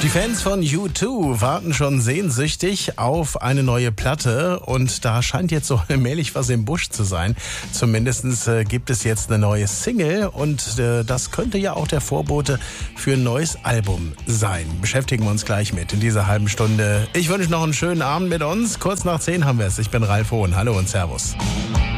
Die Fans von U2 warten schon sehnsüchtig auf eine neue Platte und da scheint jetzt so allmählich was im Busch zu sein. Zumindest gibt es jetzt eine neue Single und das könnte ja auch der Vorbote für ein neues Album sein. Beschäftigen wir uns gleich mit in dieser halben Stunde. Ich wünsche noch einen schönen Abend mit uns. Kurz nach 10 haben wir es. Ich bin Ralf Hohn. Hallo und Servus.